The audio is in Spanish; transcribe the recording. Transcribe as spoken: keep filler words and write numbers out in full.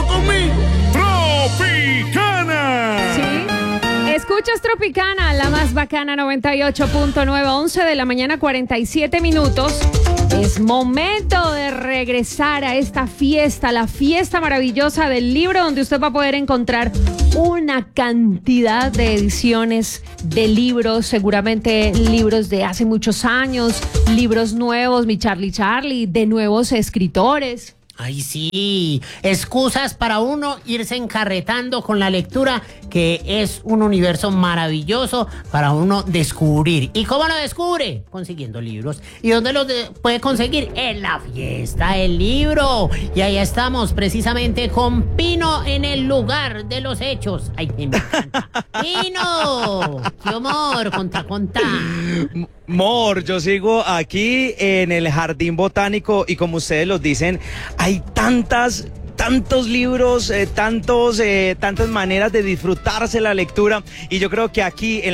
conmigo. Tropicana. Sí. Escuchas Tropicana, la más bacana, noventa y ocho punto nueve, once de la mañana, cuarenta y siete minutos. Es momento de regresar a esta fiesta, la fiesta maravillosa del libro, donde usted va a poder encontrar una cantidad de ediciones de libros, seguramente libros de hace muchos años, libros nuevos, mi Charlie Charlie, de nuevos escritores. Ay, sí, excusas para uno irse encarretando con la lectura, que es un universo maravilloso para uno descubrir. ¿Y cómo lo descubre? Consiguiendo libros. ¿Y dónde los de- puede conseguir? En la fiesta del libro. Y ahí estamos precisamente con Pino en el lugar de los hechos. Ay, me encanta. Pino, qué humor, contá, contá. Mor, yo sigo aquí en el Jardín Botánico y como ustedes los dicen, hay tantas, tantos libros, eh, tantos, eh, tantas maneras de disfrutarse la lectura y yo creo que aquí en